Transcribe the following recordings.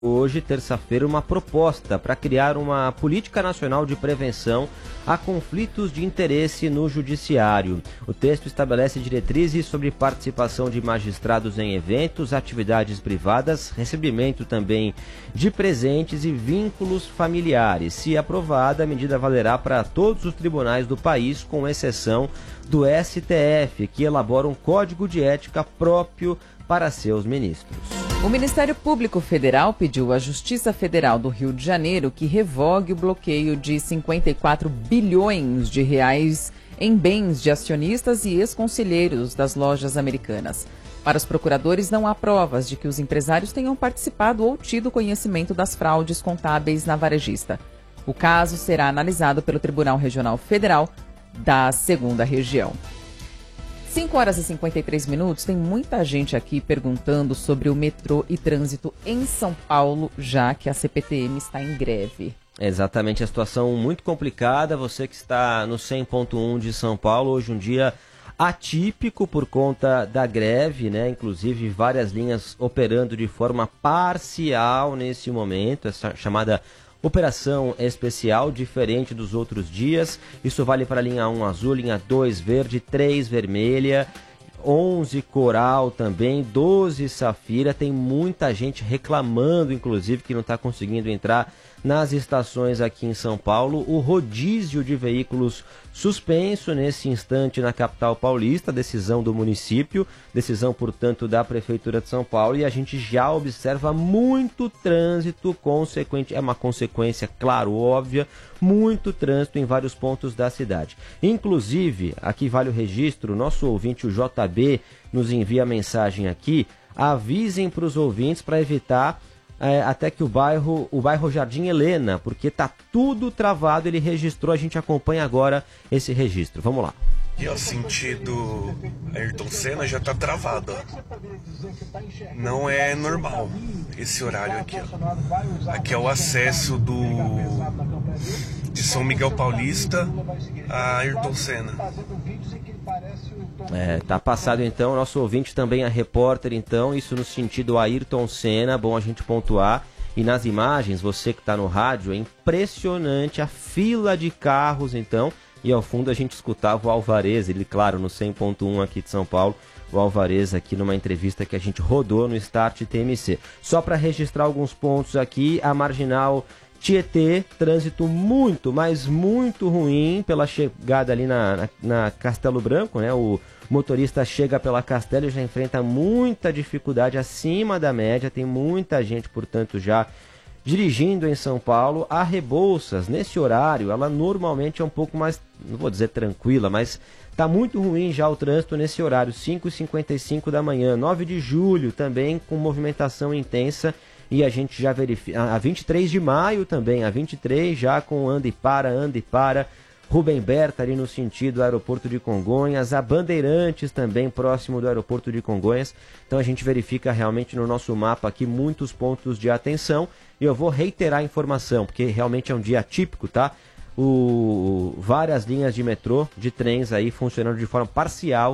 Hoje, terça-feira, uma proposta para criar uma política nacional de prevenção a conflitos de interesse no judiciário. O texto estabelece diretrizes sobre participação de magistrados em eventos, atividades privadas, recebimento também de presentes e vínculos familiares. Se aprovada, a medida valerá para todos os tribunais do país, com exceção do STF, que elabora um código de ética próprio para seus ministros. O Ministério Público Federal pediu à Justiça Federal do Rio de Janeiro que revogue o bloqueio de 54 bilhões de reais em bens de acionistas e ex-conselheiros das lojas americanas. Para os procuradores, não há provas de que os empresários tenham participado ou tido conhecimento das fraudes contábeis na varejista. O caso será analisado pelo Tribunal Regional Federal da 2ª Região. 5 horas e 53 minutos, tem muita gente aqui perguntando sobre o metrô e trânsito em São Paulo, já que a CPTM está em greve. Exatamente, a situação muito complicada. Você que está no 100.1 de São Paulo, hoje um dia atípico por conta da greve, né? Inclusive várias linhas operando de forma parcial nesse momento, essa chamada operação especial, diferente dos outros dias. Isso vale para a linha 1 azul, linha 2 verde, 3 vermelha, 11 coral também, 12 safira. Tem muita gente reclamando, inclusive, que não está conseguindo entrar nas estações aqui em São Paulo. O rodízio de veículos suspenso nesse instante na capital paulista, decisão do município, decisão, portanto, da Prefeitura de São Paulo, e a gente já observa muito trânsito consequente, é uma consequência, claro, óbvia, muito trânsito em vários pontos da cidade. Inclusive, aqui vale o registro, nosso ouvinte, o JB, nos envia mensagem aqui, avisem para os ouvintes para evitar até que o bairro Jardim Helena, porque tá tudo travado, ele registrou, a gente acompanha agora esse registro. Vamos lá. E o sentido Ayrton Senna já tá travado, ó. Não é normal esse horário aqui, ó. Aqui é o acesso de São Miguel Paulista a Ayrton Senna. Tá passado então, nosso ouvinte também é repórter, então, isso no sentido Ayrton Senna, bom a gente pontuar. E nas imagens, você que está no rádio, é impressionante a fila de carros, então, e ao fundo a gente escutava o Alvarez, ele, claro, no 100.1 aqui de São Paulo, o Alvarez aqui numa entrevista que a gente rodou no Start TMC. Só para registrar alguns pontos aqui, a Marginal Tietê, trânsito muito, mas muito ruim pela chegada ali na Castelo Branco, né? O motorista chega pela Castelo e já enfrenta muita dificuldade acima da média, tem muita gente, portanto, já dirigindo em São Paulo. A Rebouças, nesse horário, ela normalmente é um pouco mais, não vou dizer tranquila, mas está muito ruim já o trânsito nesse horário, 5h55 da manhã. 9 de julho também com movimentação intensa. E a gente já verifica, a 23 de maio também, a 23 já com anda e para, Rubem Berta ali no sentido aeroporto de Congonhas, a Bandeirantes também próximo do aeroporto de Congonhas. Então a gente verifica realmente no nosso mapa aqui muitos pontos de atenção. E eu vou reiterar a informação, porque realmente é um dia atípico, tá? Várias linhas de metrô, de trens aí funcionando de forma parcial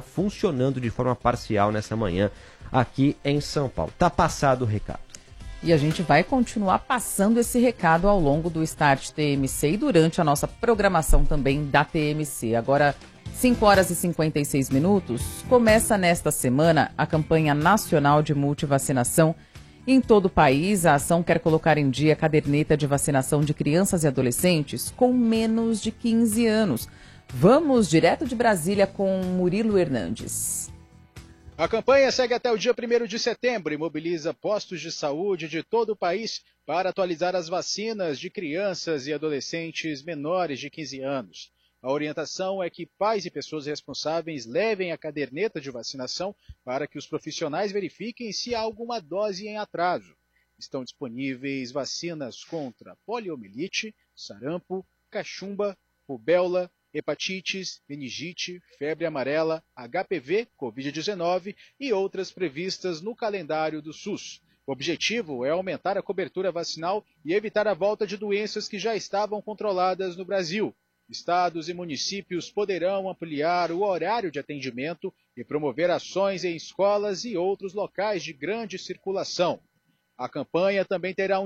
nessa manhã aqui em São Paulo. Tá passado o recado. E a gente vai continuar passando esse recado ao longo do Start TMC e durante a nossa programação também da TMC. Agora, 5 horas e 56 minutos, começa nesta semana a campanha nacional de multivacinação. Em todo o país, a ação quer colocar em dia a caderneta de vacinação de crianças e adolescentes com menos de 15 anos. Vamos direto de Brasília com Murilo Hernandes. A campanha segue até o dia 1º de setembro e mobiliza postos de saúde de todo o país para atualizar as vacinas de crianças e adolescentes menores de 15 anos. A orientação é que pais e pessoas responsáveis levem a caderneta de vacinação para que os profissionais verifiquem se há alguma dose em atraso. Estão disponíveis vacinas contra poliomielite, sarampo, cachumba, rubéola, hepatites, meningite, febre amarela, HPV, Covid-19 e outras previstas no calendário do SUS. O objetivo é aumentar a cobertura vacinal e evitar a volta de doenças que já estavam controladas no Brasil. Estados e municípios poderão ampliar o horário de atendimento e promover ações em escolas e outros locais de grande circulação. A campanha também terá